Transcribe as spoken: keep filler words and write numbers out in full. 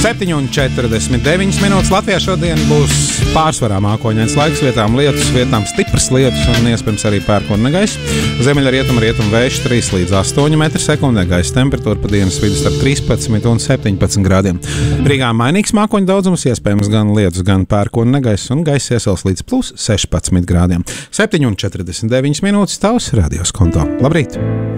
septiņi un četrdesmit deviņas minūtes. Latvijā šodien būs pārsvarā mākoņains laiks, vietām lietus, vietām stipras lietus un iespējams arī pērkona gaisa. Ziemeļrietumu rietumu vējš trīs līdz astoņi metri sekundē, gaisa temperatūra pa dienas vidu starp trīspadsmit un septiņpadsmit grādiem. Rīgā mainīgs mākoņu daudzums, iespējams gan lietus, gan pērkona gaisa un gaisa iesals līdz plus sešpadsmit grādiem. septiņi un četrdesmit deviņas minūtes tavs radios konto. Labrīt!